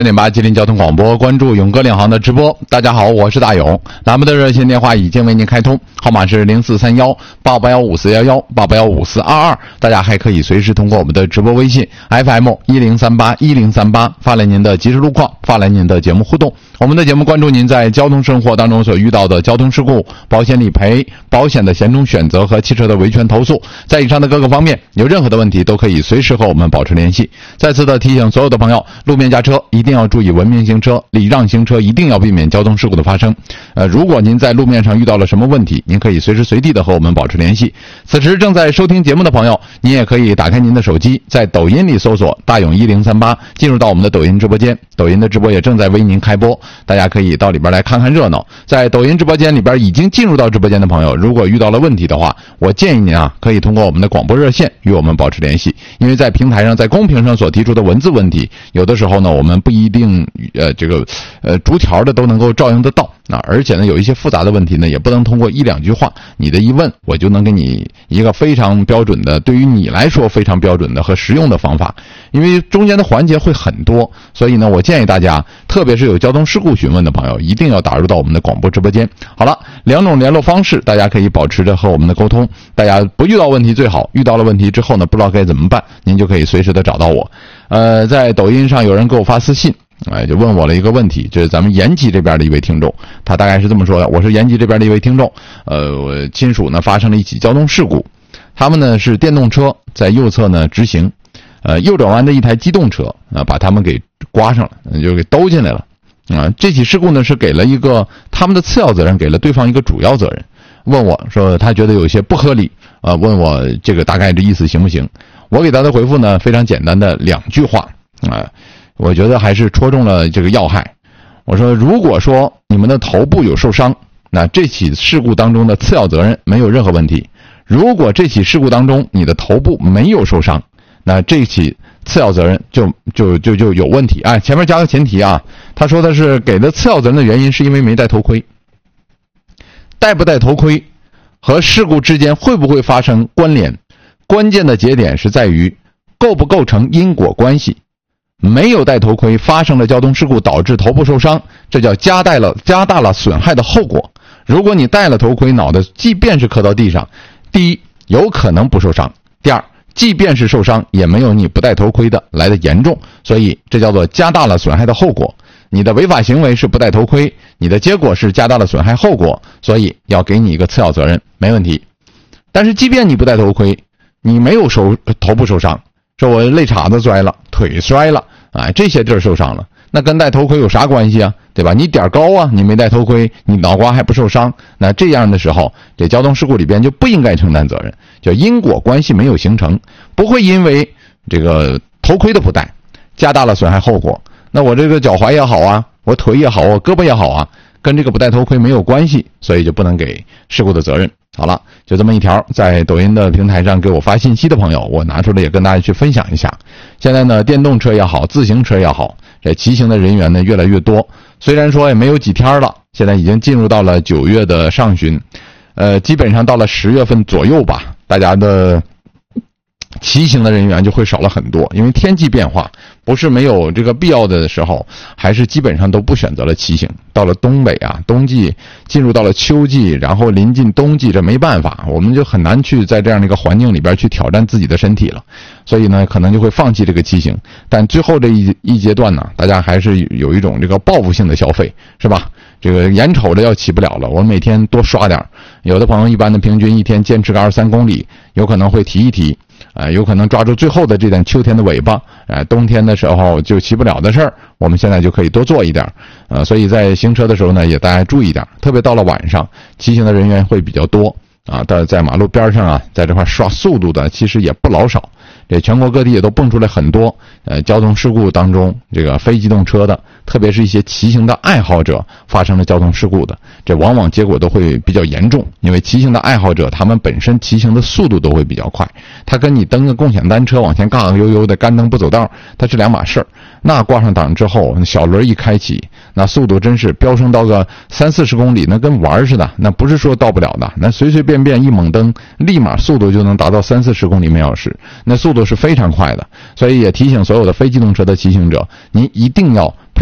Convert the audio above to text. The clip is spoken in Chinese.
6.8吉林交通广播，关注勇哥领航的直播。大家好，我是大勇。栏目的热线电话已经为您开通，号码是043188154188154422。大家还可以随时通过我们的直播微信 FM10381038发来您的即时路况，发来您的节目互动。我们的节目关注您在交通生活当中所遇到的交通事故、保险理赔、保险的险种选择和汽车的维权投诉。在以上的各个方面，有任何的问题都可以随时和我们保持联系。再次的提醒所有的朋友，路面驾车一定要注意文明行车，礼让行车，一定要避免交通事故的发生。如果您在路面上遇到了什么问题，您可以随时随地的和我们保持联系。此时正在收听节目的朋友，您也可以打开您的手机，在抖音里搜索大勇1038，进入到我们的抖音直播间。抖音的直播也正在为您开播，大家可以到里边来看看热闹。在抖音直播间里边已经进入到直播间的朋友，如果遇到了问题的话，我建议您可以通过我们的广播热线与我们保持联系。因为在平台上，在公屏上所提出的文字问题，有的时候呢我们不一定逐条的都能够照应得到。而且呢有一些复杂的问题呢，也不能通过一两句话你的一问，我就能给你一个非常标准的，对于你来说非常标准的和实用的方法。因为中间的环节会很多，所以呢我建议大家，特别是有交通事故询问的朋友，一定要打入到我们的广播直播间。好了，两种联络方式大家可以保持着和我们的沟通。大家不遇到问题最好，遇到了问题之后呢不知道该怎么办，您就可以随时的找到我。在抖音上有人给我发私信，就问我了一个问题，这是咱们延吉这边的一位听众，他大概是这么说的：我是延吉这边的一位听众，我亲属呢发生了一起交通事故，他们呢是电动车在右侧呢直行，右转弯的一台机动车把他们给刮上了，就给兜进来了。这起事故呢是给了一个他们的次要责任给了对方一个主要责任，问我说他觉得有些不合理，问我这个大概这意思行不行？我给他的回复呢非常简单的2句话我觉得还是戳中了这个要害。我说，如果说你们的头部有受伤，那这起事故当中的次要责任没有任何问题；如果这起事故当中你的头部没有受伤，那这起次要责任就有问题。前面加个前提他说的是给的次要责任的原因是因为没戴头盔。戴不戴头盔和事故之间会不会发生关联，关键的节点是在于构不构成因果关系。没有戴头盔发生了交通事故导致头部受伤，这叫加大了损害的后果。如果你戴了头盔，脑袋即便是磕到地上，第一有可能不受伤，第二即便是受伤也没有你不戴头盔的来的严重，所以这叫做加大了损害的后果。你的违法行为是不戴头盔，你的结果是加大了损害后果，所以要给你一个次要责任，没问题。但是即便你不戴头盔，你没有头部受伤，说我肋叉子摔了，腿摔了这些地儿受伤了，那跟戴头盔有啥关系对吧？你点高你没戴头盔，你脑瓜还不受伤，那这样的时候，这交通事故里边就不应该承担责任，叫因果关系没有形成，不会因为这个头盔的不戴加大了损害后果。那我这个脚踝也好我腿也好我胳膊也好跟这个不戴头盔没有关系，所以就不能给事故的责任。好了，就这么一条，在抖音的平台上给我发信息的朋友，我拿出来也跟大家去分享一下。现在呢，电动车也好，自行车也好，这骑行的人员呢越来越多。虽然说也没有几天了，现在已经进入到了9月的上旬，基本上到了10月份左右吧，大家的骑行的人员就会少了很多，因为天气变化，不是没有这个必要的时候，还是基本上都不选择了骑行。到了东北冬季进入到了秋季，然后临近冬季，这没办法，我们就很难去在这样的一个环境里边去挑战自己的身体了，所以呢可能就会放弃这个骑行。但最后这一阶段呢，大家还是有一种这个报复性的消费，是吧？这个眼瞅着要骑不了了，我每天多刷点。有的朋友一般的平均一天坚持个23公里，有可能会提一提，有可能抓住最后的这点秋天的尾巴，冬天的时候就骑不了的事儿，我们现在就可以多做一点。所以在行车的时候呢，也大家注意点，特别到了晚上，骑行的人员会比较多但在马路边上在这块刷速度的其实也不老少。这全国各地也都蹦出来很多交通事故当中这个非机动车的，特别是一些骑行的爱好者发生了交通事故的，这往往结果都会比较严重。因为骑行的爱好者他们本身骑行的速度都会比较快，他跟你蹬个共享单车往前嘎嘎悠悠的干蹬不走道，它是两码事儿。那挂上档之后，小轮一开启， 那速度真是飙升到个30-40公里，那跟玩似的，那不是说到不了的，那随随便便一猛蹬，立马速度就能达到30-40公里每小时，那速度是非常快的。所以也提醒所有的非机动车的骑行者，您一定要